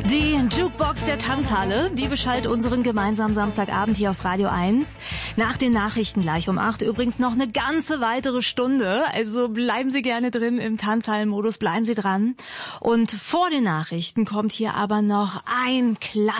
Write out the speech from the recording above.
Die Jukebox der Tanzhalle, die beschallt unseren gemeinsamen Samstagabend hier auf Radio 1. Nach den Nachrichten gleich um 8. Übrigens noch eine ganze weitere Stunde. Also bleiben Sie gerne drin im Tanzhallenmodus, bleiben Sie dran. Und vor den Nachrichten kommt hier aber noch ein Klassiker.